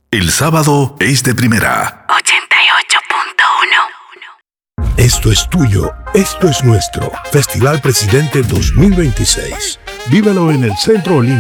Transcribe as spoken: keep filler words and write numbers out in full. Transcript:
El sábado es de primera. ochenta y ocho punto uno. Esto es tuyo, esto es nuestro. Festival Presidente dos mil veintiséis. Vívelo en el Centro Olímpico.